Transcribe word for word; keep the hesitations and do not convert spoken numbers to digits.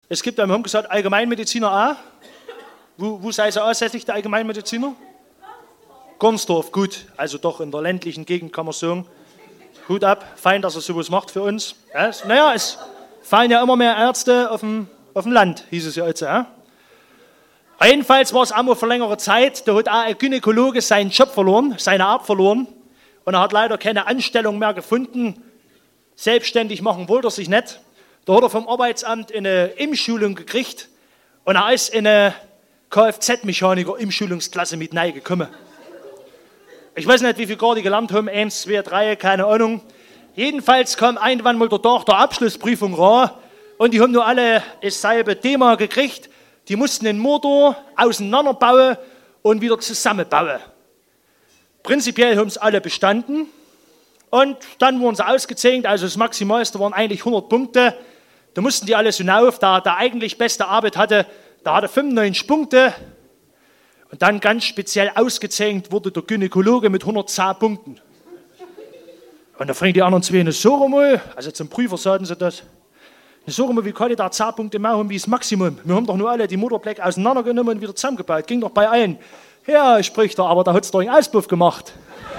Es gibt, wir haben gesagt, Allgemeinmediziner auch. Wo, wo sei sie ansässig, der Allgemeinmediziner? Gornsdorf, gut. Also doch in der ländlichen Gegend kann man sagen. Hut ab, fein, dass er sowas macht für uns. Ja, naja, es fallen ja immer mehr Ärzte auf dem, auf dem Land, hieß es ja jetzt. Ja? Jedenfalls war es auch mal für längere Zeit, da hat auch ein Gynäkologe seinen Job verloren, seine Art verloren. Und er hat leider keine Anstellung mehr gefunden. Selbstständig machen wollte er sich nicht. Da hat er vom Arbeitsamt eine Impfschulung gekriegt. Und er ist in eine Kfz-Mechaniker-Impfschulungsklasse mit reingekommen. Ich weiß nicht, wie viel Grad die gelernt haben, eins, zwei, drei, keine Ahnung. Jedenfalls kam irgendwann mal der Tag der Abschlussprüfung ran und die haben nur alle dasselbe Thema gekriegt. Die mussten den Motor auseinanderbauen und wieder zusammenbauen. Prinzipiell haben es alle bestanden und dann wurden sie ausgezeichnet, also das Maximalste waren eigentlich hundert Punkte. Da mussten die alle so hinauf, der, der eigentlich beste Arbeit hatte, der hatte fünfundneunzig Punkte. Und dann ganz speziell ausgezeichnet wurde der Gynäkologe mit hundertzehn Punkten. Und da fragen die anderen zwei, eine so mal, also zum Prüfer sagten sie das, eine so mal, wie kann ich da zehn Punkte mehr haben wie das Maximum? Wir haben doch nur alle die Motorbleck auseinandergenommen und wieder zusammengebaut. Ging doch bei allen. Ja, spricht er, aber da hat es doch einen Auspuff gemacht.